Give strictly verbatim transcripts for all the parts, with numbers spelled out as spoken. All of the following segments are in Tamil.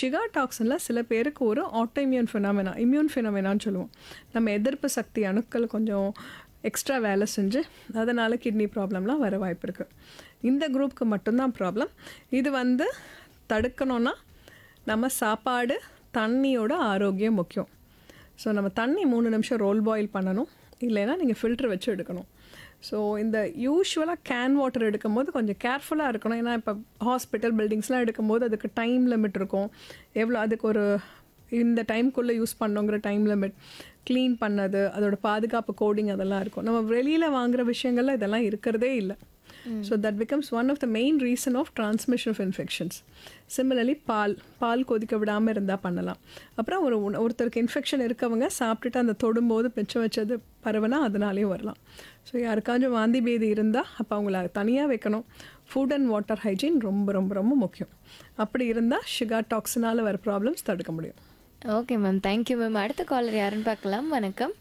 ஷிகா டாக்ஸினில் சில பேருக்கு ஒரு ஆட்டோஇம்யூன் ஃபினாமினா இம்யூன் ஃபினாமினான்னு சொல்லுவோம். நம்ம எதிர்ப்பு சக்தி அணுக்கள் கொஞ்சம் எக்ஸ்ட்ரா வேலை செஞ்சு அதனால் கிட்னி ப்ராப்ளம்லாம் வர வாய்ப்பு இருக்குது. இந்த குரூப்புக்கு மட்டும்தான் ப்ராப்ளம். இது வந்து தடுக்கணும்னா நம்ம சாப்பாடு, தண்ணியோட ஆரோக்கியம் முக்கியம். ஸோ நம்ம தண்ணி மூணு நிமிஷம் ரோல் பாயில் பண்ணணும், இல்லைன்னா நீங்கள் ஃபில்ட்ரு வச்சு எடுக்கணும். ஸோ இந்த யூஸ்வலாக கேன் வாட்டர் எடுக்கும்போது கொஞ்சம் கேர்ஃபுல்லாக இருக்கணும். ஏன்னா இப்போ ஹாஸ்பிட்டல் பில்டிங்ஸ்லாம் எடுக்கும்போது அதுக்கு டைம் லிமிட் இருக்கும். எவ்வளோ அதுக்கு ஒரு இந்த டைம்குள்ளே யூஸ் பண்ணோங்கிற டைம் லிமிட், க்ளீன் பண்ணது, அதோட பாதுகாப்பு கோடிங் அதெல்லாம் இருக்கும். நம்ம வெளியில் வாங்குகிற விஷயங்கள்ல இதெல்லாம் இருக்கிறதே இல்லை. So that becomes one of the main reason of transmission of infections. Similarly பால் பால் கொதிக்க விடாமல் இருந்தால் பண்ணலாம். அப்புறம் ஒரு உண- ஒருத்தருக்கு இன்ஃபெக்ஷன் இருக்கவங்க சாப்பிட்டுட்டு அந்த தொடும்போது மிச்சம் வச்சது பரவனா அதனாலேயும் வரலாம். ஸோ யாருக்காச்சும் வாந்தி பேதி இருந்தால் அப்போ அவங்கள தனியாக வைக்கணும். ஃபுட் அண்ட் வாட்டர் ஹைஜீன் ரொம்ப ரொம்ப ரொம்ப முக்கியம். அப்படி இருந்தால் ஷுகர் டாக்ஸினால் வர ப்ராப்ளம்ஸ் தடுக்க முடியும். Okay ma'am, thank you ma'am. அடுத்த காலர் யாருன்னு பார்க்கலாம். வணக்கம்.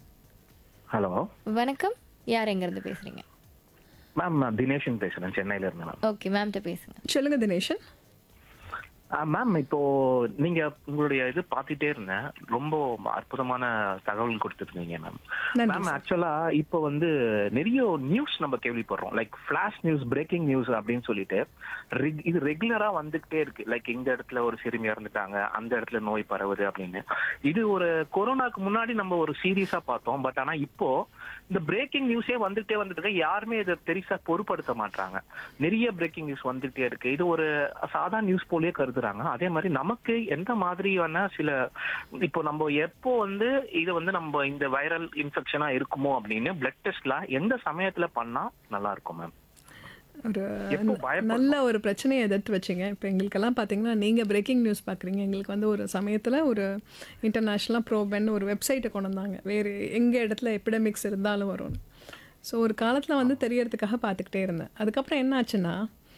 ஹலோ வணக்கம், யார் எங்கேருந்து பேசுகிறீங்க? மேம், நான் தினேஷன் பேசுறேன், சென்னையில இருந்து மேம். ஓகே மேம்கிட்ட பேசுங்க. சொல்லுங்க தினேஷன். மேம், இப்போ நீங்க உங்களுடைய இது பார்த்துட்டே இருந்தேன், ரொம்ப அற்புதமான தகவல் கொடுத்துருந்தீங்க மேம். நன்றி மேம், சார். ஆக்சுவலா இப்போ வந்து நிறைய நியூஸ் நம்ம கேள்விப்படுறோம், like flash news, breaking news அப்படின்னு சொல்லிட்டு ரெக்- இது ரெகுலரா வந்துகிட்டே இருக்கு. லைக் இந்த இடத்துல ஒரு சிறுமி இறந்துட்டாங்க, அந்த இடத்துல நோய் பரவுது அப்படின்னு. இது ஒரு கொரோனாக்கு முன்னாடி நம்ம ஒரு சீரியஸா பார்த்தோம். பட் ஆனா இப்போ இந்த பிரேக்கிங் நியூஸே வந்துட்டே வந்துட்டு இருக்கு. யாருமே இதை பெருசா பொருட்படுத்த மாட்டாங்க. நிறைய பிரேக்கிங் நியூஸ் வந்துட்டே இருக்கு. இது ஒரு சாதாரண நியூஸ் போலயே கருதுறாங்க. அதே மாதிரி நமக்கு எந்த மாதிரியான சில இப்போ நம்ம எப்போ வந்து இது வந்து நம்ம இந்த வைரல் இன்ஃபெக்ஷனா இருக்குமோ அப்படின்னு பிளட் டெஸ்ட்லாம் எந்த சமயத்துல பண்ணா நல்லா இருக்கும் மேம்? ஒரு எப்போ பயப்படணும்? நல்ல ஒரு பிரச்சனையை எதிர்த்து வச்சிங்க. இப்போ எங்களுக்கெல்லாம் பார்த்தீங்கன்னா நீங்கள் பிரேக்கிங் நியூஸ் பார்க்குறீங்க. எங்களுக்கு வந்து ஒரு சமயத்தில் ஒரு இன்டர்நேஷ்னலாக ப்ரோபென்னு ஒரு வெப்சைட்டை கொண்டு வந்தாங்க, வேறு எங்கள் இடத்துல எபிடமிக்ஸ் இருந்தாலும் வரும்னு. ஸோ ஒரு காலத்தில் வந்து தெரியறதுக்காக பார்த்துக்கிட்டே இருந்தேன். அதுக்கப்புறம் என்ன ஆச்சுன்னா,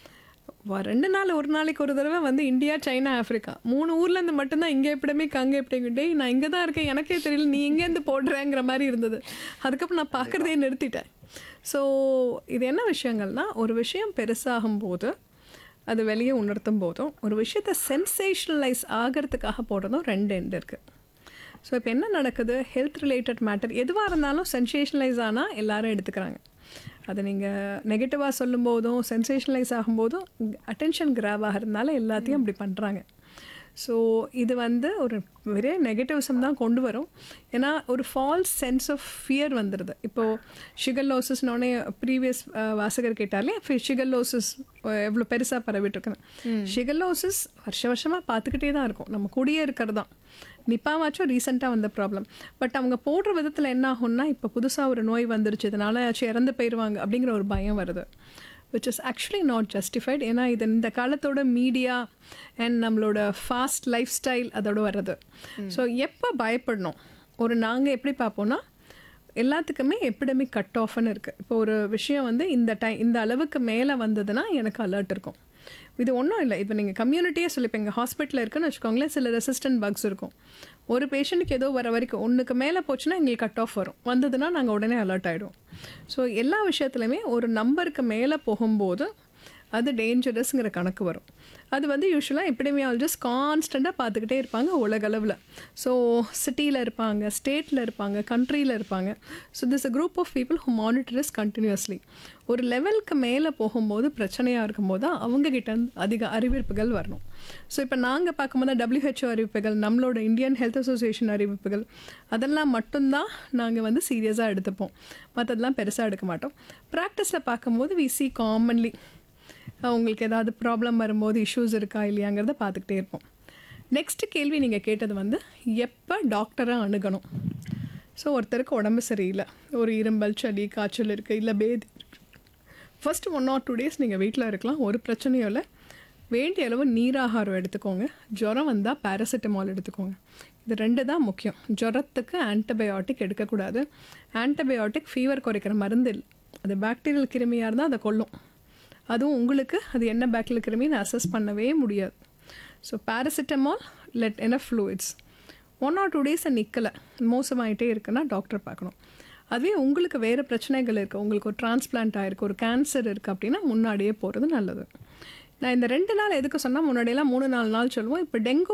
வ- ரெண்டு நாள் ஒரு நாளைக்கு ஒரு தடவை வந்து இந்தியா, சைனா, ஆஃப்ரிக்கா மூணு ஊர்லேருந்து மட்டும்தான் இங்கே எபிடமிக், அங்கே எபிடமிக். டேய் நான் இங்கே தான் இருக்கேன், எனக்கே தெரியல, நீ எங்கேருந்து போடுறேங்கிற மாதிரி இருந்தது. அதுக்கப்புறம் நான் பார்க்குறதே நிறுத்திட்டேன். ஸோ இது என்ன விஷயங்கள்னா, ஒரு விஷயம் பெருசாகும் போது அது வெளியே உணர்த்தும் போதும் ஒரு விஷயத்தை சென்சேஷனலைஸ் ஆகிறதுக்காக போடுறதும் ரெண்டு எண்ட் இருக்குது. ஸோ இப்போ என்ன நடக்குது, ஹெல்த் ரிலேட்டட் மேட்டர் எதுவாக இருந்தாலும் சென்சேஷனலைஸ் ஆனால் எல்லாரும் எடுத்துக்கிறாங்க. அதை நீங்கள் நெகட்டிவாக சொல்லும் போதும் சென்சேஷனலைஸ் ஆகும்போதும் அட்டென்ஷன் கிராப் ஆகிறதுனால எல்லாத்தையும் அப்படி பண்ணுறாங்க. ஸோ இது வந்து ஒரு வெறும் நெகட்டிவிசம் தான் கொண்டு வரும். ஏன்னா ஒரு ஃபால்ஸ் சென்ஸ் ஆஃப் ஃபியர் வந்துடுது. இப்போது ஷிகல்லோசிஸ்னோடனே ப்ரீவியஸ் வாசகர் கேட்டாலே ஷிகல்லோசிஸ் எவ்வளோ பெருசாக பரவிட்டுருக்குன்னு. ஷிகல்லோசிஸ் வருஷ வருஷமாக பார்த்துக்கிட்டே தான் இருக்கும், நம்ம கூடயே இருக்கிறது தான். நிப்பாவாச்சும் ரீசெண்டாக வந்த ப்ராப்ளம். பட் அவங்க போடுற விதத்தில் என்ன ஆகும்னா, இப்போ புதுசாக ஒரு நோய் வந்துருச்சு, இதனால ஆச்சும் இறந்து போயிடுவாங்க அப்படிங்கிற ஒரு பயம் வருது, which is actually not justified. ஏன்னா இது இந்த காலத்தோட மீடியா அண்ட் நம்மளோட ஃபாஸ்ட் லைஃப் ஸ்டைல் அதோட வர்றது. ஸோ எப்போ பயப்படணும், ஒரு நாங்கள் எப்படி பார்ப்போன்னா, எல்லாத்துக்குமே எபிடமிக் கட் ஆஃப்னு இருக்குது. இப்போ ஒரு விஷயம் வந்து இந்த டைம் இந்த அளவுக்கு மேலே வந்ததுன்னா எனக்கு அலர்ட் இருக்கும். இது ஒன்றும் இல்லை. இப்போ நீங்கள் கம்யூனிட்டியே சொல்லி, இப்போ எங்கள் ஹாஸ்பிட்டலில் இருக்குன்னு வச்சுக்கோங்களேன், சில ரெசிஸ்டன்ட் பக்ஸ் இருக்கும். ஒரு பேஷண்ட்டுக்கு ஏதோ வர வரைக்கும் ஒன்றுக்கு மேலே போச்சுன்னா எங்களுக்கு கட் ஆஃப் வரும், வந்ததுன்னா நாங்கள் உடனே அலர்ட் ஆகிடுவோம். ஸோ எல்லா விஷயத்துலையுமே ஒரு நம்பருக்கு மேலே போகும்போது அது டேஞ்சரஸ்ங்கிற கணக்கு வரும். அது வந்து யூஸ்வலாக எபிடமியாலஜிஸ்ட் கான்ஸ்டண்ட்டாக பார்த்துக்கிட்டே இருப்பாங்க உலகளவில். ஸோ சிட்டியில் இருப்பாங்க, ஸ்டேட்டில் இருப்பாங்க, கண்ட்ரியில் இருப்பாங்க. So this a group of people who monitors continuously. ஒரு லெவலுக்கு மேலே போகும்போது பிரச்சனையாக இருக்கும்போது தான் அவங்கக்கிட்ட அதிக அறிவிப்புகள் வரணும். ஸோ இப்போ நாங்கள் பார்க்கும்போது டபிள்யூஹெச்ஓ அறிவிப்புகள், நம்மளோட இந்தியன் ஹெல்த் அசோசியேஷன் அறிவிப்புகள், அதெல்லாம் மட்டும்தான் நாங்கள் வந்து சீரியஸாக எடுத்துப்போம். மற்றதெல்லாம் பெருசாக எடுக்க மாட்டோம். ப்ராக்டிஸில் பார்க்கும்போது வி சி காமன்லி உங்களுக்கு ஏதாவது ப்ராப்ளம் வரும்போது இஷ்யூஸ் இருக்கா இல்லையாங்கிறத பார்த்துக்கிட்டே இருப்போம். நெக்ஸ்ட் கேள்வி நீங்கள் கேட்டது வந்து எப்போ டாக்டரை அணுகணும். ஸோ ஒருத்தருக்கு உடம்பு சரியில்லை, ஒரு இரும்பல், சளி, காய்ச்சல் இருக்குது, இல்லை பேதி, first one R two days நீங்கள் வீட்டில் இருக்கலாம், ஒரு பிரச்சனையும் இல்லை. வேண்டிய அளவு நீராகாரம் எடுத்துக்கோங்க. ஜுரம் வந்தால் பேராசிட்டமால் எடுத்துக்கோங்க. இது ரெண்டு தான் முக்கியம். ஜுரத்துக்கு ஆன்டிபயோட்டிக் எடுக்கக்கூடாது. ஆன்டிபயோட்டிக் ஃபீவர் குறைக்கிற மருந்து இல்லை, அது பாக்டீரியல் கிருமியாக இருந்தால் அதை கொல்லும். அதுவும் உங்களுக்கு அது என்ன பாக்டீரியல் கிருமின்னு அசஸ் பண்ணவே முடியாது. So paracetamol, let enough fluids. One R two டேஸை நிற்கலை, மோசமாயிட்டே இருக்குன்னா டாக்டர் பார்க்கணும். அதுவே உங்களுக்கு வேறு பிரச்சனைகள் இருக்குது, உங்களுக்கு ஒரு டிரான்ஸ்பிளான்ட் ஆகிருக்கு, ஒரு கேன்சர் இருக்குது அப்படின்னா முன்னாடியே போகிறது நல்லது. நான் இந்த ரெண்டு நாள் எதுக்கு சொன்னால், முன்னாடியெல்லாம் மூணு நாலு நாள் சொல்லுவோம். இப்போ டெங்கு